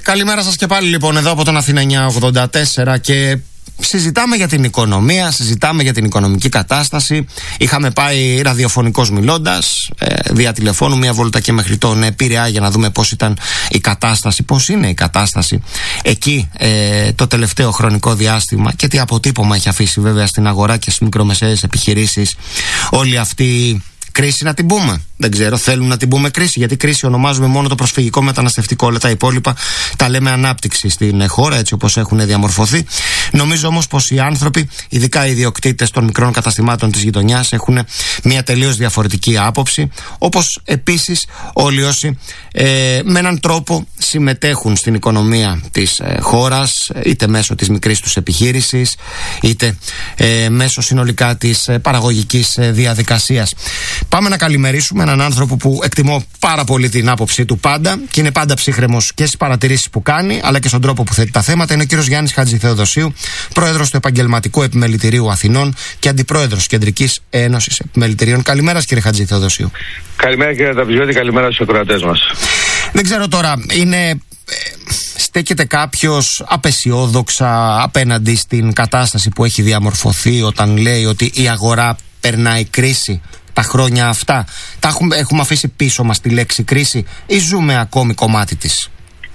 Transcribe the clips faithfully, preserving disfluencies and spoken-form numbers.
Καλημέρα σας και πάλι λοιπόν εδώ από τον Αθήνα εννιακόσια ογδόντα τέσσερα και συζητάμε για την οικονομία, συζητάμε για την οικονομική κατάσταση. Είχαμε πάει ραδιοφωνικώς μιλώντας, ε, δια τηλεφώνου μια βόλτα και μέχρι τον Πειραιά για να δούμε πώς ήταν η κατάσταση, πώς είναι η κατάσταση εκεί ε, το τελευταίο χρονικό διάστημα και τι αποτύπωμα έχει αφήσει βέβαια στην αγορά και στις μικρομεσαίες επιχειρήσεις όλη αυτή κρίση, να την πούμε. Δεν ξέρω, θέλουν να την πούμε κρίση, γιατί κρίση ονομάζουμε μόνο το προσφυγικό μεταναστευτικό. Όλα τα υπόλοιπα τα λέμε ανάπτυξη στην χώρα, έτσι όπως έχουν διαμορφωθεί. Νομίζω όμως πως οι άνθρωποι, ειδικά οι ιδιοκτήτες των μικρών καταστημάτων της γειτονιάς, έχουν μια τελείως διαφορετική άποψη. Όπως επίσης όλοι όσοι ε, με έναν τρόπο συμμετέχουν στην οικονομία της ε, χώρας, είτε μέσω της μικρής τους επιχείρησης, είτε ε, μέσω συνολικά της ε, παραγωγικής ε, διαδικασίας. Πάμε να καλημερίσουμε έναν άνθρωπο που εκτιμώ πάρα πολύ την άποψή του πάντα και είναι πάντα ψύχρεμος και στις παρατηρήσεις που κάνει, αλλά και στον τρόπο που θέτει τα θέματα. Είναι ο κύριος Γιάννης Χατζηθεοδοσίου, πρόεδρος του Επαγγελματικού Επιμελητηρίου Αθηνών και αντιπρόεδρος Κεντρικής Ένωσης Επιμελητηρίων. Καλημέρα, κύριε Χατζηθεοδοσίου. Καλημέρα, κύριε Ταυζιώτη, καλημέρα στους ακροατές μας. Δεν ξέρω τώρα, είναι. Στέκεται κάποιος απεσιόδοξα απέναντι στην κατάσταση που έχει διαμορφωθεί όταν λέει ότι η αγορά περνάει κρίση τα χρόνια αυτά? Τα έχουμε, έχουμε αφήσει πίσω μας τη λέξη κρίση ή ζούμε ακόμη κομμάτι της?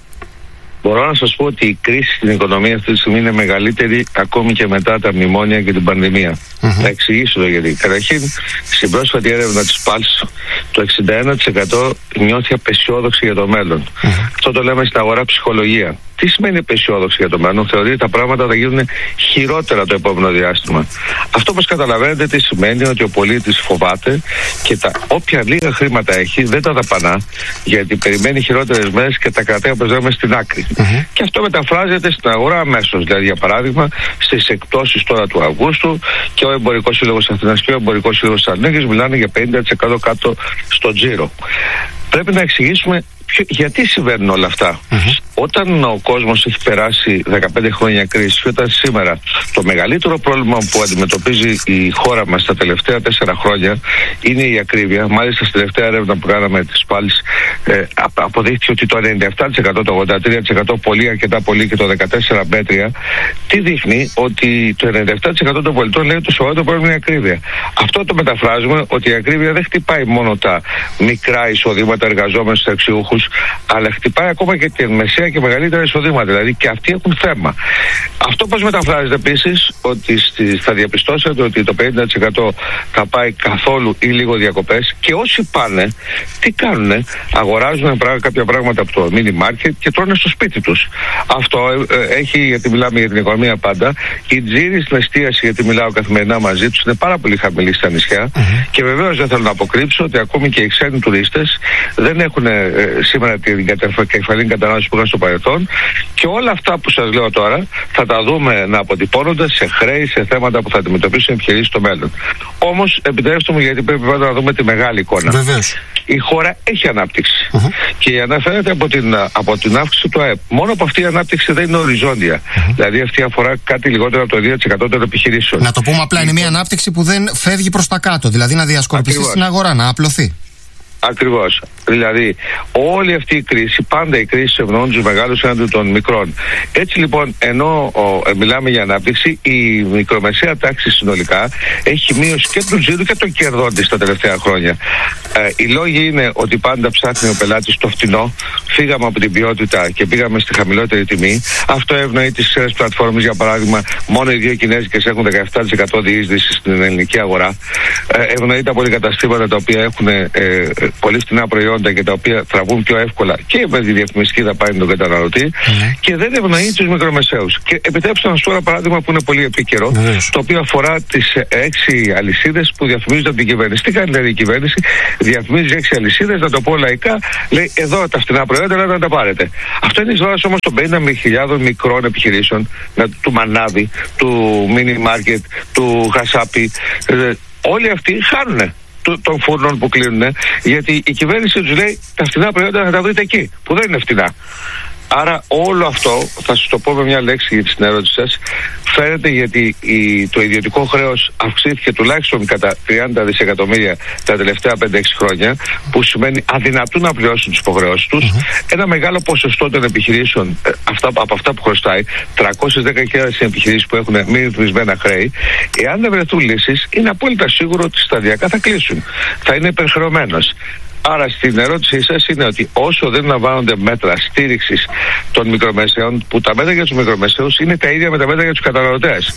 Μπορώ να σας πω ότι η κρίση στην οικονομία αυτή τη στιγμή είναι μεγαλύτερη ακόμη και μετά τα μνημόνια και την πανδημία. Mm-hmm. Θα εξηγήσω το γιατί. Καταρχήν, στην πρόσφατη έρευνα της Pulse, το εξήντα ένα τοις εκατό νιώθει απεσιόδοξη για το μέλλον. Mm-hmm. Αυτό το λέμε στην αγορά ψυχολογία. Τι σημαίνει απεσιόδοξη για το μέλλον? Θεωρεί ότι τα πράγματα θα γίνουν χειρότερα το επόμενο διάστημα. Αυτό, όπως καταλαβαίνετε, τι σημαίνει? Ότι ο πολίτης φοβάται και τα όποια λίγα χρήματα έχει δεν τα δαπανά, γιατί περιμένει χειρότερες μέρες και τα κρατάει, όπως λέμε, στην άκρη. Mm-hmm. Και αυτό μεταφράζεται στην αγορά αμέσως. Δηλαδή, για παράδειγμα, στις εκπτώσεις τώρα του Αυγούστου, και ο Εμπορικός Σύλλογος Αθήνας και ο Εμπορικός Σύλλογος Θεσσαλονίκης μιλάνε για πενήντα τοις εκατό κάτω στο τζίρο. Πρέπει να εξηγήσουμε γιατί συμβαίνουν όλα αυτά. Mm-hmm. Όταν ο κόσμος έχει περάσει δεκαπέντε χρόνια κρίση, και όταν σήμερα το μεγαλύτερο πρόβλημα που αντιμετωπίζει η χώρα μας τα τελευταία τέσσερα χρόνια είναι η ακρίβεια. Μάλιστα, στη τελευταία έρευνα που κάναμε της Πάλης, ε, αποδείχθηκε ότι το ενενήντα επτά τοις εκατό, το ογδόντα τρία τοις εκατό πολύ, αρκετά πολύ και το δεκατέσσερα τοις εκατό μέτρια. Τι δείχνει? Ότι το ενενήντα επτά τοις εκατό των πολιτών λέει ότι το σοβαρό πρόβλημα είναι η ακρίβεια. Αυτό το μεταφράζουμε ότι η ακρίβεια δεν χτυπάει μόνο τα μικρά εισοδήματα εργαζόμενους στους αξιούχους, αλλά χτυπάει ακόμα και τη μεσαία και μεγαλύτερα εισοδήματα. Δηλαδή και αυτοί έχουν θέμα. Αυτό πώς μεταφράζεται επίσης? Ότι στη, θα διαπιστώσετε ότι το πενήντα τοις εκατό θα πάει καθόλου ή λίγο διακοπές, και όσοι πάνε, τι κάνουνε? Αγοράζουν πράγμα, κάποια πράγματα από το mini market και τρώνε στο σπίτι τους. Αυτό ε, έχει, γιατί μιλάμε για την οικονομία πάντα, η τζίρη στην εστίαση, γιατί μιλάω καθημερινά μαζί τους, είναι πάρα πολύ χαμηλή στα νησιά. Mm-hmm. Και βεβαίως δεν θέλω να αποκρύψω ότι ακόμη και οι ξένοι τουρίστες δεν έχουν ε, σήμερα την κεφαλήν κατανάλωση που είχαν στο παρελθόν, και όλα αυτά που σας λέω τώρα θα τα δούμε να αποτυπώνονται σε χρέη, σε θέματα που θα αντιμετωπίσουν οι επιχειρήσεις στο μέλλον. Όμως, επιτρέψτε μου, γιατί πρέπει πάντα να δούμε τη μεγάλη εικόνα. Βεβαίως. Η χώρα έχει ανάπτυξη. Uh-huh. Και αναφέρεται από την, από την αύξηση του ΑΕΠ. Μόνο που αυτή η ανάπτυξη δεν είναι οριζόντια. Uh-huh. Δηλαδή, αυτή αφορά κάτι λιγότερο από το δύο τοις εκατό των επιχειρήσεων. Να το πούμε απλά, είναι μια ανάπτυξη που δεν φεύγει προς τα κάτω. Δηλαδή, να διασκορπιστεί στην αγορά, να απλωθεί. Ακριβώς. Δηλαδή, όλη αυτή η κρίση, πάντα η κρίση ευνοούν τους μεγάλους έναντι των μικρών. Έτσι λοιπόν, ενώ ο, ε, μιλάμε για ανάπτυξη, η μικρομεσαία τάξη συνολικά έχει μείωση και του τζίρου και των κερδών της τα τελευταία χρόνια. Ε, οι λόγοι είναι ότι πάντα ψάχνει ο πελάτης το φτηνό. Φύγαμε από την ποιότητα και πήγαμε στη χαμηλότερη τιμή. Αυτό ευνοεί τις ξένες πλατφόρμες, για παράδειγμα. Μόνο οι δύο κινέζικες έχουν δεκαεπτά τοις εκατό διείσδυση στην ελληνική αγορά. Ε, ευνοεί τα πολυκαταστήματα τα οποία έχουν ε, πολύ φτηνά προϊόντα και τα οποία τραβούν πιο εύκολα και με τη διαφημιστική δαπάνη τον καταναλωτή, mm. και δεν ευνοεί τους μικρομεσαίους. Και επιτρέψτε να σας πω ένα παράδειγμα που είναι πολύ επίκαιρο, mm. το οποίο αφορά τις έξι αλυσίδες που διαφημίζονται από την κυβέρνηση. Τι κάνει δηλαδή η κυβέρνηση? Διαφημίζει έξι αλυσίδες, να το πω λαϊκά, λέει εδώ τα φτηνά προϊόντα να τα πάρετε. Αυτό είναι εις βάρος όμως των πενήντα χιλιάδων μικρών επιχειρήσεων, του Μανάβη, του Mini Market, του Χασάπη. Όλοι αυτοί χάνουνε των φούρνων που κλείνουν, γιατί η κυβέρνηση τους λέει τα φτηνά προϊόντα θα τα βρείτε εκεί, που δεν είναι φτηνά. Άρα όλο αυτό, θα σας το πω με μια λέξη για την ερώτηση σας, φαίνεται γιατί η, το ιδιωτικό χρέος αυξήθηκε τουλάχιστον κατά τριάντα δισεκατομμύρια τα τελευταία πέντε έξι χρόνια, που σημαίνει αδυνατούν να πληρώσουν τις υποχρεώσεις τους. Mm-hmm. Ένα μεγάλο ποσοστό των επιχειρήσεων, αυτά, από αυτά που χρωστάει, τριακόσιες δέκα χιλιάδες επιχειρήσεις που έχουν μη ρυθμισμένα χρέη, εάν δεν βρεθούν λύσεις, είναι απόλυτα σίγουρο ότι σταδιακά θα κλείσουν. Θα είναι υπερχρεωμένος. Άρα στην ερώτησή σας είναι ότι όσο δεν λαμβάνονται μέτρα στήριξης των μικρομεσαίων, που τα μέτρα για τους μικρομεσαίους είναι τα ίδια με τα μέτρα για τους καταναλωτές.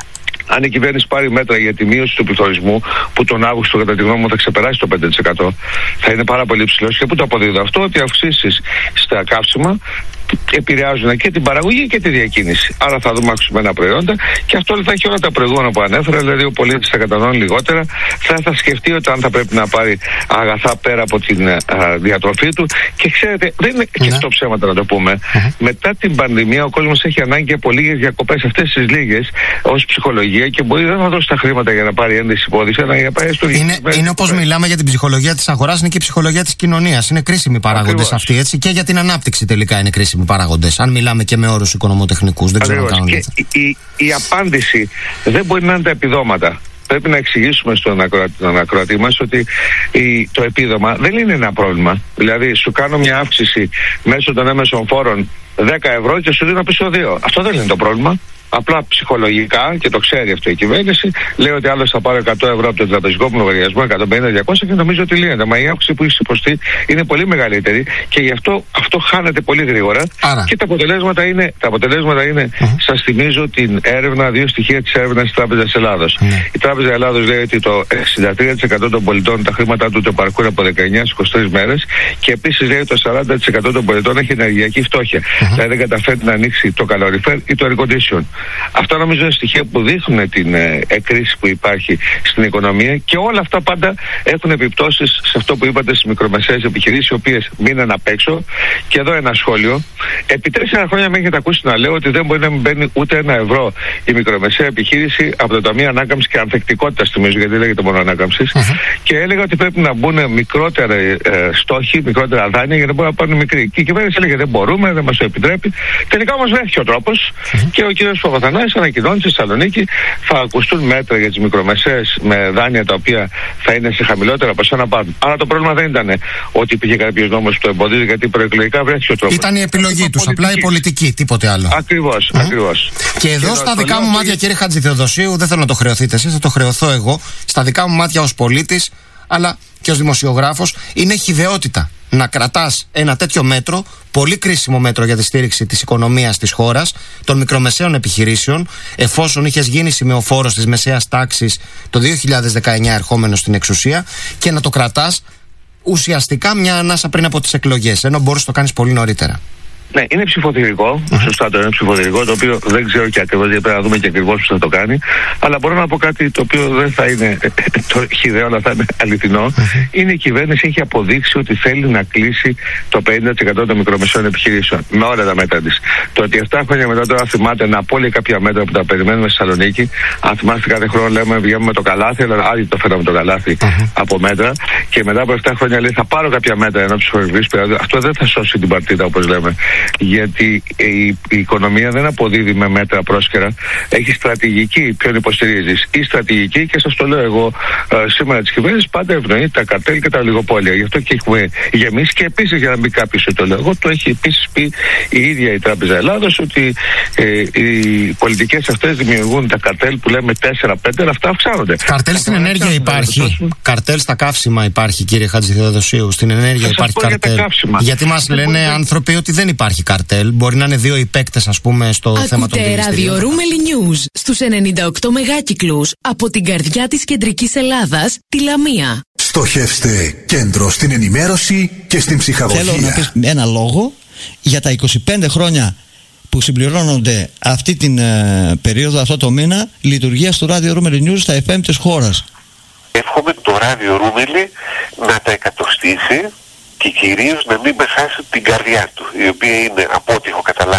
Αν η κυβέρνηση πάρει μέτρα για τη μείωση του πληθωρισμού, που τον Αύγουστο κατά τη γνώμη μου θα ξεπεράσει το πέντε τοις εκατό, θα είναι πάρα πολύ ψηλός. Και πού το αποδίδω αυτό? Ότι αυξήσεις στα καύσιμα επηρεάζουν και την παραγωγή και τη διακίνηση. Άρα θα δούμε αυξημένα προϊόντα, και αυτό θα έχει όλα τα προηγούμενα που ανέφερα. Δηλαδή, ο πολίτης θα καταναλώνει λιγότερα, θα, θα σκεφτεί ότι αν θα πρέπει να πάρει αγαθά πέρα από την α, διατροφή του. Και ξέρετε, δεν είναι και αυτό ψέματα να το πούμε. Mm-hmm. Μετά την πανδημία, ο κόσμος έχει ανάγκη από λίγες διακοπές, αυτές τις λίγες, ως ψυχολογία, και μπορεί δεν θα δώσει τα χρήματα για να πάρει ένδυση υπόδειξη, αλλά για να πάει στο Είναι, είναι όπως μιλάμε για την ψυχολογία της αγοράς, είναι και η ψυχολογία της κοινωνίας. Είναι κρίσιμοι παράγοντες αυτοί, έτσι, και για την ανάπτυξη τελικά είναι κρίσιμοι παράγοντες. Αν μιλάμε και με όρους οικονομοτεχνικούς, δεν ξέρω αν κάνω λάθος. Η, η, η απάντηση δεν μπορεί να είναι τα επιδόματα. Πρέπει να εξηγήσουμε στον ακροατή μας ότι η, το επίδομα δεν είναι ένα πρόβλημα. Δηλαδή, σου κάνω μια αύξηση μέσω των έμεσων φόρων δέκα ευρώ και σου δίνω πίσω δύο. Αυτό δεν είναι το πρόβλημα. Απλά ψυχολογικά, και το ξέρει αυτό η κυβέρνηση, λέει ότι άλλος θα πάρει εκατό ευρώ από τον τραπεζικό μου λογαριασμό, εκατόν πενήντα με διακόσια, και νομίζω ότι λύνεται. Μα η αύξηση που έχει υποστεί είναι πολύ μεγαλύτερη, και γι' αυτό αυτό χάνεται πολύ γρήγορα. Άρα. Και τα αποτελέσματα είναι, τα αποτελέσματα είναι mm-hmm. σας θυμίζω την έρευνα, δύο στοιχεία της έρευνας της Τράπεζας Ελλάδος. Mm-hmm. Η Τράπεζα Ελλάδος λέει ότι το εξήντα τρία τοις εκατό των πολιτών τα χρήματά του το παρκούν από δεκαεννιά στις είκοσι τρεις μέρες, και επίσης λέει ότι το σαράντα τοις εκατό των πολιτών έχει ενεργειακή φτώχεια. Mm-hmm. Δηλαδή δεν καταφέρει να ανοίξει το καλοριφέρ ή το air condition. Αυτά νομίζω είναι στοιχεία που δείχνουν την ε, κρίση που υπάρχει στην οικονομία, και όλα αυτά πάντα έχουν επιπτώσεις σε αυτό που είπατε στις μικρομεσαίες επιχειρήσεις, οι οποίες μείναν απ' έξω. Και εδώ ένα σχόλιο. Επί τέσσερα χρόνια με έχετε ακούσει να λέω ότι δεν μπορεί να μην μπαίνει ούτε ένα ευρώ η μικρομεσαία επιχείρηση από το Ταμείο Ανάκαμψης και Ανθεκτικότητας, θυμίζω, γιατί λέγεται μόνο ανάκαμψης. Uh-huh. Και έλεγα ότι πρέπει να μπουν μικρότερα ε, στόχοι, μικρότερα δάνεια για να μπορούν να πάρουν μικροί. Και η κυβέρνηση έλεγε δεν μπορούμε, δεν μας το επιτρέπει. Τελικά όμως βρέθηκε ο τρόπος, uh-huh. και ο κ. Παπαθανάσης ανακοινώνει στη Θεσσαλονίκη θα ακουστούν μέτρα για τις μικρομεσαίες με δάνεια τα οποία θα είναι σε χαμηλότερα ποσά να πάρουν. Άρα το πρόβλημα δεν ήταν ότι υπήρχε κάποιος νόμος που το εμποδίζει, γιατί προεκλογικά βρέθηκε ο τρόπος. Ήταν η επιλογή τους, απλά η πολιτική, τίποτε άλλο. Ακριβώς, mm. ακριβώς. Και εδώ και στα δικά μου μάτια, ότι... κύριε Χατζηθεοδοσίου, δεν θέλω να το χρεωθείτε εσείς, θα το χρεωθώ εγώ. Στα δικά μου μάτια ως πολίτης, αλλά και ως δημοσιογράφος, είναι χυδαιότητα να κρατάς ένα τέτοιο μέτρο, πολύ κρίσιμο μέτρο για τη στήριξη της οικονομίας της χώρας, των μικρομεσαίων επιχειρήσεων, εφόσον είχες γίνει σημεοφόρος της μεσαίας τάξης το δύο χιλιάδες δεκαεννιά ερχόμενος στην εξουσία, και να το κρατάς ουσιαστικά μια ανάσα πριν από τις εκλογές, ενώ μπορείς να το κάνεις πολύ νωρίτερα. Ναι, είναι ψηφοδηρικό, mm-hmm. σωστά το είναι ψηφοδηρικό, το οποίο δεν ξέρω και ακριβώς, γιατί πρέπει να δούμε και ακριβώς πώς θα το κάνει. Αλλά μπορώ να πω κάτι το οποίο δεν θα είναι το χυδαίο, αλλά θα είναι αληθινό. Mm-hmm. Είναι η κυβέρνηση έχει αποδείξει ότι θέλει να κλείσει το πενήντα τοις εκατό των μικρομεσαίων επιχειρήσεων με όλα τα μέτρα της. Το ότι επτά χρόνια μετά τώρα θυμάται να απόλυε κάποια μέτρα που τα περιμένουμε στη Θεσσαλονίκη. Αν θυμάστε, κάθε χρόνο λέμε βγαίνουμε με το καλάθι, αλλά άλλοι το φέραμε το καλάθι mm-hmm. από μέτρα. Και μετά από επτά χρόνια λέει θα πάρω κάποια μέτρα ενώ ψηφοφορικής περίοδου. Αυτό δεν θα σώσει την παρτίδα, όπως λέμε. Γιατί η, η οικονομία δεν αποδίδει με μέτρα πρόσκαιρα. Έχει στρατηγική, ποιον υποστηρίζεις. Η στρατηγική, και σας το λέω εγώ ε, σήμερα της κυβέρνησης, πάντα ευνοεί τα καρτέλ και τα ολιγοπόλια. Γι' αυτό και έχουμε γεμίσει. Και επίσης, για να μην κάποιος το λέω εγώ, το έχει επίσης πει η ίδια η Τράπεζα Ελλάδος, ότι ε, οι πολιτικές αυτές δημιουργούν τα καρτέλ που λέμε τέσσερα πέντε, αλλά αυτά αυξάνονται. Καρτέλ στην ενέργεια υπάρχει. Καρτέλ στα καύσιμα υπάρχει, κύριε Χατζηθεοδοσίου. Στην ενέργεια υπάρχει καρτέλ. Γιατί μας λένε άνθρωποι ότι δεν υπάρχει καρτέλ. Μπορεί να είναι δύο οι παίκτες, ας πούμε, στο Ακούτε θέμα των δημιστηρίων. Ακούτε Ράδιο Roomeli News στους ενενήντα οκτώ μεγάκυκλους από την καρδιά της κεντρικής Ελλάδας, τη Λαμία. Στοχεύστε κέντρο στην ενημέρωση και στην ψυχαγωγία. Θέλω να πεις ένα λόγο για τα είκοσι πέντε χρόνια που συμπληρώνονται αυτή την ε, περίοδο, αυτό το μήνα, λειτουργίας του Ράδιο Roomeli News στα εφ εμ της χώρας. Εύχομαι το Ράδιο Roomeli να τα εκατοστήσει και κυρίως να μην με χάσει την καρδιά του, η οποία είναι, από ό,τι έχω καταλάβει,